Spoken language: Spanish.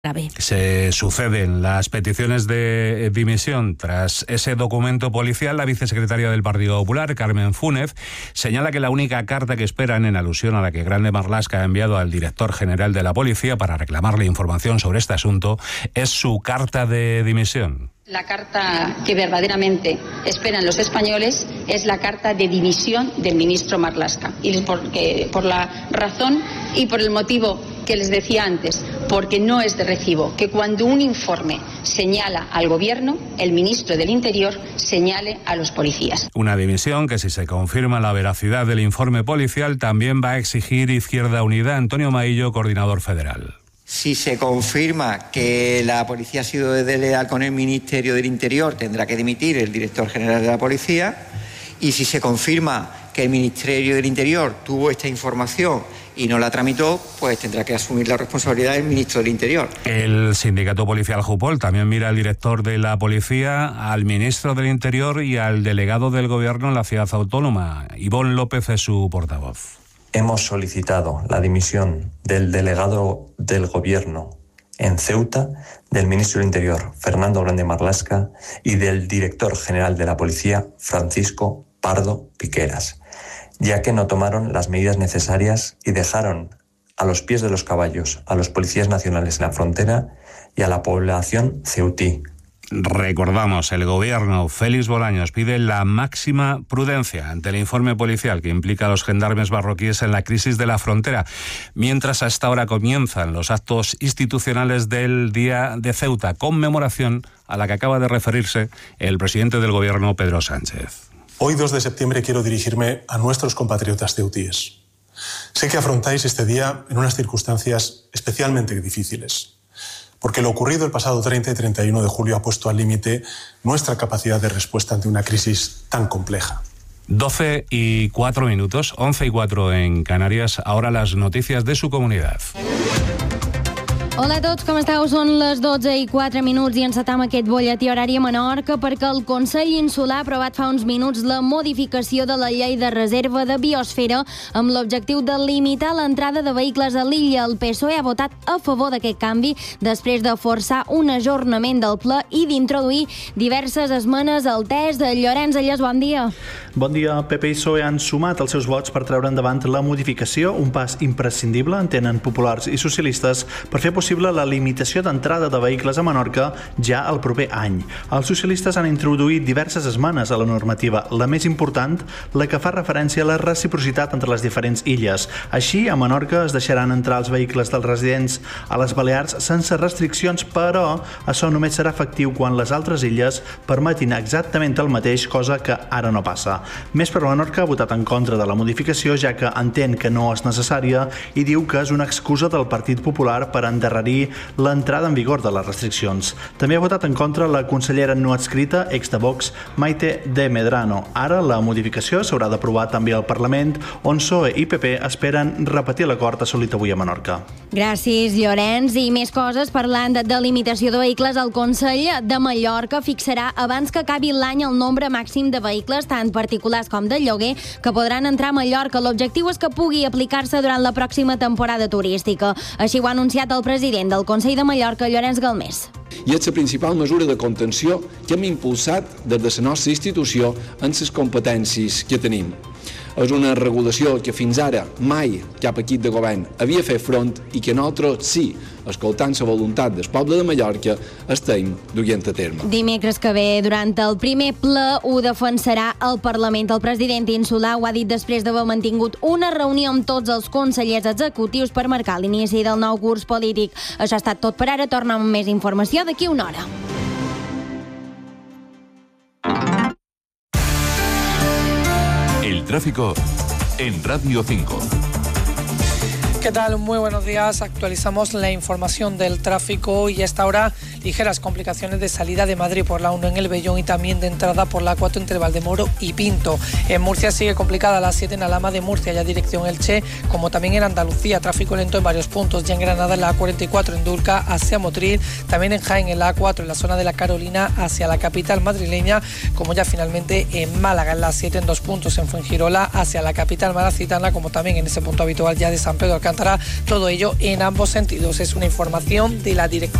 Se suceden las peticiones de dimisión tras ese documento policial. La vicesecretaria del Partido Popular, Carmen Fúnez, señala que la única carta que esperan, en alusión a la que Grande Marlaska ha enviado al director general de la policía para reclamarle información sobre este asunto, es su carta de dimisión. La carta que verdaderamente esperan los españoles es la carta de dimisión del ministro Marlaska. Y por la razón y por el motivo que les decía antes, porque no es de recibo que cuando un informe señala al gobierno, el ministro del Interior señale a los policías. Una dimisión que, si se confirma la veracidad del informe policial, también va a exigir Izquierda Unida. Antonio Maillo, coordinador federal. Si se confirma que la policía ha sido desleal con el Ministerio del Interior, tendrá que dimitir el director general de la policía. Y si se confirma que el Ministerio del Interior tuvo esta información y no la tramitó, pues tendrá que asumir la responsabilidad del ministro del Interior. El sindicato policial Jupol también mira al director de la policía, al ministro del Interior y al delegado del Gobierno en la ciudad autónoma. Ivonne López es su portavoz. Hemos solicitado la dimisión del delegado del Gobierno en Ceuta, del ministro del Interior, Fernando Grande Marlaska, y del director general de la policía, Francisco Pardo Piqueras, ya que no tomaron las medidas necesarias y dejaron a los pies de los caballos a los policías nacionales en la frontera y a la población ceutí. Recordamos, el gobierno, Félix Bolaños, pide la máxima prudencia ante el informe policial que implica a los gendarmes marroquíes en la crisis de la frontera, mientras a esta hora comienzan los actos institucionales del Día de Ceuta, conmemoración a la que acaba de referirse el presidente del gobierno, Pedro Sánchez. Hoy, 2 de septiembre, quiero dirigirme a nuestros compatriotas ceutíes. Sé que afrontáis este día en unas circunstancias especialmente difíciles, porque lo ocurrido el pasado 30 y 31 de julio ha puesto al límite nuestra capacidad de respuesta ante una crisis tan compleja. 12:04, 11:04 en Canarias. Ahora las noticias de su comunidad. Hola a tots, com esteu? Són les 12:04 i encetam aquest butlletí horari a Menorca perquè el Consell Insular ha aprovat fa uns minuts la modificació de la llei de reserva de biosfera amb l'objectiu de limitar l'entrada de vehicles a l'illa. El PSOE ha votat a favor d'aquest canvi després de forçar un ajornament del ple i d'introduir diverses esmenes al text. Llorenç Allés, bon dia. Bon dia. PP i PSOE han sumat els seus vots per treure endavant la modificació, un pas imprescindible, entenen populars i socialistes, per fer possible la limitació d'entrada de vehicles a Menorca ja el proper any. Els socialistes han introduït diverses esmenes a la normativa, la més important, la que fa referència a la reciprocitat entre les diferents illes. Així, a Menorca es deixaran entrar els vehicles dels residents a les Balears sense restriccions, però això només serà efectiu quan les altres illes permetin exactament el mateix, cosa que ara no passa. Més per Menorca ha votat en contra de la modificació, ja que entén que no és necessària i diu que és una excusa del Partit Popular per endarrerir l'entrada en vigor de les restriccions. També ha votat en contra la consellera no adscrita, ex de Vox, Maite de Medrano. Ara la modificació s'haurà d'aprovar també al Parlament, on PSOE i PP esperen repetir l'acord assolit avui a Menorca. Gràcies, Llorenç. I més coses, parlant de limitació de vehicles, el Consell de Mallorca fixarà abans que acabi l'any el nombre màxim de vehicles, tant particulars com de lloguer, que podran entrar a Mallorca. L'objectiu és que pugui aplicar-se durant la pròxima temporada turística. Així ho ha anunciat el president del Consell de Mallorca, Llorenç Galmés. I és la principal mesura de contenció que hem impulsat des de la nostra institució en les competències que tenim. És una regulació que fins ara mai cap equip de govern havia fet front i que nosaltres sí, escoltant la voluntat del poble de Mallorca, estem duent a terme. Dimecres que ve, durant el primer ple, ho defensarà al Parlament. El president insular ho ha dit després d'haver mantingut una reunió amb tots els consellers executius per marcar l'inici del nou curs polític. Això ha estat tot per ara. Tornem amb més informació d'aquí una hora. El tráfico en Radio 5. ¿Qué tal? Muy buenos días. Actualizamos la información del tráfico y a esta hora ligeras complicaciones de salida de Madrid por la 1 en el Vellón y también de entrada por la 4 entre Valdemoro y Pinto. En Murcia sigue complicada la 7 en Alhama de Murcia, ya dirección Elche, como también en Andalucía, tráfico lento en varios puntos, ya en Granada en la A44 en Dulca hacia Motril, también en Jaén en la A4 en la zona de la Carolina hacia la capital madrileña, como ya finalmente en Málaga en la 7 en 2 puntos en Fuengirola hacia la capital malacitana, como también en ese punto habitual ya de San Pedro Alcázar decantará todo ello en ambos sentidos. Es una información de la directora